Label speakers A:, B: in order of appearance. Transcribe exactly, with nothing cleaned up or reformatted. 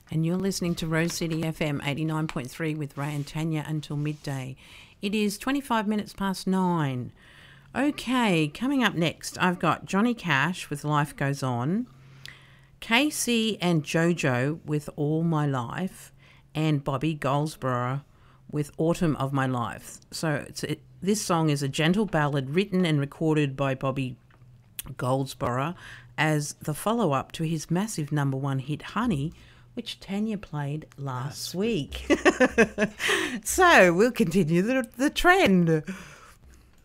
A: And you're listening to Rose City F M eighty-nine point three with Ray and Tanya until midday. It is twenty-five minutes past nine. Okay, coming up next, I've got Johnny Cash with Life Goes On, Casey and JoJo with All My Life, and Bobby Goldsboro with Autumn of My Life. So it's, it, this song is a gentle ballad written and recorded by Bobby Goldsboro as the follow-up to his massive number one hit Honey, which Tanya played last week. So we'll continue the, the trend.